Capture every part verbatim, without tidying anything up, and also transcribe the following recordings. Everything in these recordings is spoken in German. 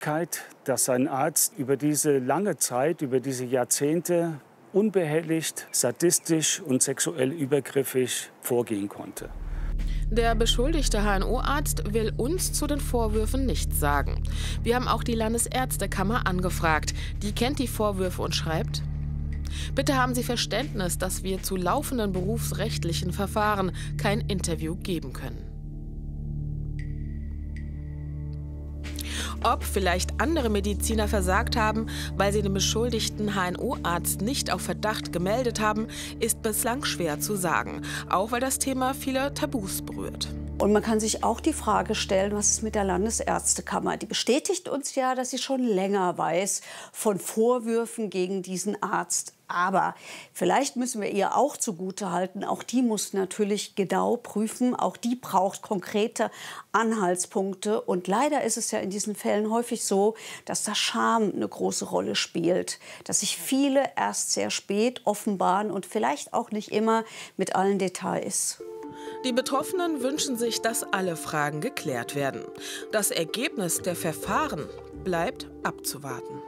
dass ein Arzt über diese lange Zeit, über diese Jahrzehnte unbehelligt, sadistisch und sexuell übergriffig vorgehen konnte. Der beschuldigte H N O-Arzt will uns zu den Vorwürfen nichts sagen. Wir haben auch die Landesärztekammer angefragt. Die kennt die Vorwürfe und schreibt: Bitte haben Sie Verständnis, dass wir zu laufenden berufsrechtlichen Verfahren kein Interview geben können. Ob vielleicht andere Mediziner versagt haben, weil sie den beschuldigten H N O-Arzt nicht auf Verdacht gemeldet haben, ist bislang schwer zu sagen. Auch weil das Thema viele Tabus berührt. Und man kann sich auch die Frage stellen, was ist mit der Landesärztekammer? Die bestätigt uns ja, dass sie schon länger weiß von Vorwürfen gegen diesen Arzt. Aber vielleicht müssen wir ihr auch zugutehalten, auch die muss natürlich genau prüfen, auch die braucht konkrete Anhaltspunkte. Und leider ist es ja in diesen Fällen häufig so, dass da Scham eine große Rolle spielt, dass sich viele erst sehr spät offenbaren und vielleicht auch nicht immer mit allen Details. Die Betroffenen wünschen sich, dass alle Fragen geklärt werden. Das Ergebnis der Verfahren bleibt abzuwarten.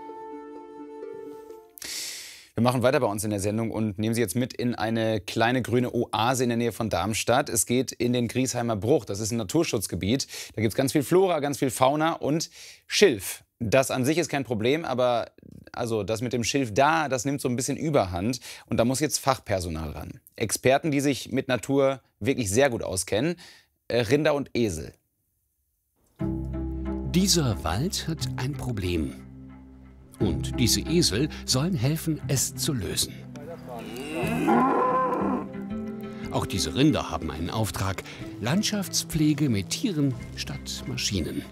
Wir machen weiter bei uns in der Sendung und nehmen Sie jetzt mit in eine kleine grüne Oase in der Nähe von Darmstadt. Es geht in den Griesheimer Bruch. Das ist ein Naturschutzgebiet. Da gibt es ganz viel Flora, ganz viel Fauna und Schilf. Das an sich ist kein Problem, aber also das mit dem Schilf da, das nimmt so ein bisschen Überhand. Und da muss jetzt Fachpersonal ran. Experten, die sich mit Natur wirklich sehr gut auskennen. Äh, Rinder und Esel. Dieser Wald hat ein Problem. Und diese Esel sollen helfen, es zu lösen. Auch diese Rinder haben einen Auftrag: Landschaftspflege mit Tieren statt Maschinen.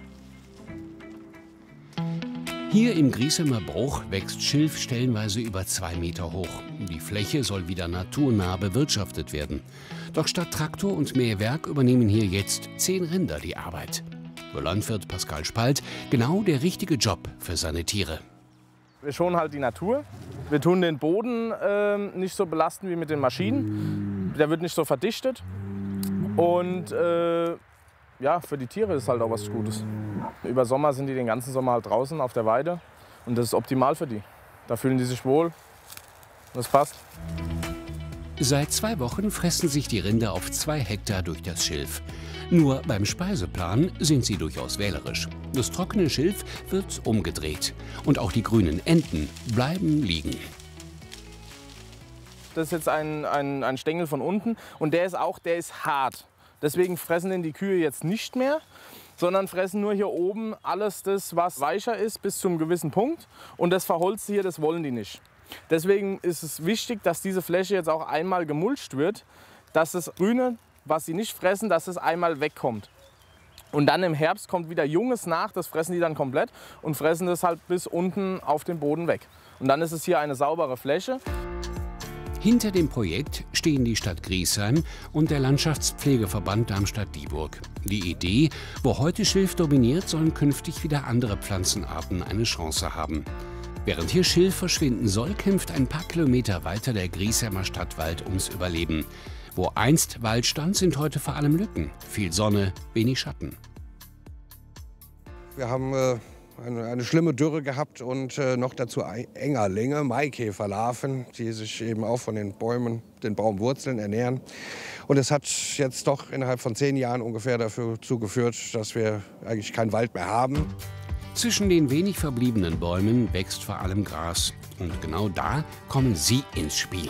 Hier im Griesheimer Bruch wächst Schilf stellenweise über zwei Meter hoch. Die Fläche soll wieder naturnah bewirtschaftet werden. Doch statt Traktor und Mähwerk übernehmen hier jetzt zehn Rinder die Arbeit. Für Landwirt Pascal Spalt genau der richtige Job für seine Tiere. Wir schonen halt die Natur. Wir tun den Boden äh, nicht so belasten wie mit den Maschinen. Der wird nicht so verdichtet. Und äh, ja, für die Tiere ist halt auch was Gutes. Über Sommer sind die den ganzen Sommer halt draußen auf der Weide. Und das ist optimal für die. Da fühlen die sich wohl. Das passt. Seit zwei Wochen fressen sich die Rinder auf zwei Hektar durch das Schilf. Nur beim Speiseplan sind sie durchaus wählerisch. Das trockene Schilf wird umgedreht. Und auch die grünen Enten bleiben liegen. Das ist jetzt ein, ein, ein Stängel von unten und der ist auch, der ist hart. Deswegen fressen den die Kühe jetzt nicht mehr, sondern fressen nur hier oben alles das, was weicher ist, bis zu einem gewissen Punkt. Und das Verholzte hier, das wollen die nicht. Deswegen ist es wichtig, dass diese Fläche jetzt auch einmal gemulcht wird, dass das Grüne, was sie nicht fressen, dass es einmal wegkommt. Und dann im Herbst kommt wieder Junges nach, das fressen die dann komplett und fressen das halt bis unten auf den Boden weg. Und dann ist es hier eine saubere Fläche. Hinter dem Projekt stehen die Stadt Griesheim und der Landschaftspflegeverband Darmstadt-Dieburg. Die Idee: Wo heute Schilf dominiert, sollen künftig wieder andere Pflanzenarten eine Chance haben. Während hier Schilf verschwinden soll, kämpft ein paar Kilometer weiter der Griesheimer Stadtwald ums Überleben. Wo einst Wald stand, sind heute vor allem Lücken. Viel Sonne, wenig Schatten. Wir haben äh, eine, eine schlimme Dürre gehabt und äh, noch dazu Engerlinge, Maikäferlarven, die sich eben auch von den Bäumen, den Baumwurzeln ernähren. Und es hat jetzt doch innerhalb von zehn Jahren ungefähr dazu geführt, dass wir eigentlich keinen Wald mehr haben. Zwischen den wenig verbliebenen Bäumen wächst vor allem Gras. Und genau da kommen Sie ins Spiel.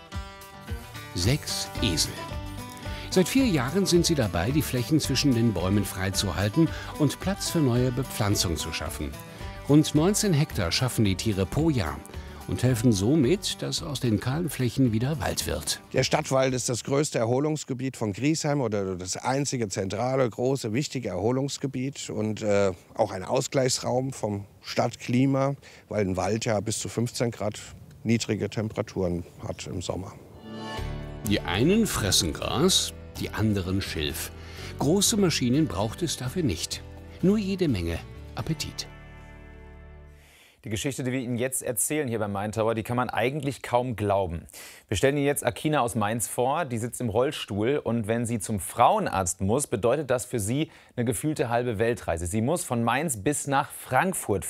Sechs Esel. Seit vier Jahren sind sie dabei, die Flächen zwischen den Bäumen freizuhalten und Platz für neue Bepflanzung zu schaffen. Rund neunzehn Hektar schaffen die Tiere pro Jahr und helfen so mit, dass aus den kahlen Flächen wieder Wald wird. Der Stadtwald ist das größte Erholungsgebiet von Griesheim oder das einzige zentrale, große, wichtige Erholungsgebiet und äh, auch ein Ausgleichsraum vom Stadtklima, weil ein Wald ja bis zu fünfzehn Grad niedrige Temperaturen hat im Sommer. Die einen fressen Gras, die anderen Schilf. Große Maschinen braucht es dafür nicht. Nur jede Menge Appetit. Die Geschichte, die wir Ihnen jetzt erzählen hier beim Main Tower, die kann man eigentlich kaum glauben. Wir stellen Ihnen jetzt Akina aus Mainz vor, die sitzt im Rollstuhl. Und wenn sie zum Frauenarzt muss, bedeutet das für sie eine gefühlte halbe Weltreise. Sie muss von Mainz bis nach Frankfurt